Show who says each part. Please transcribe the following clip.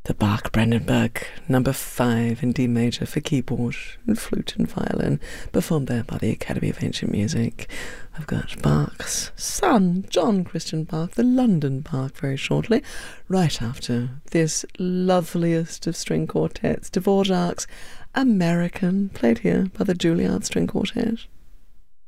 Speaker 1: The Bach Brandenburg number 5 in D major for keyboard and flute and violin, performed there by the Academy of Ancient Music. I've got Bach's son, John Christian Bach, the London Bach, very shortly, right after this loveliest of string quartets, Dvorak's American, played here by the Juilliard String Quartet.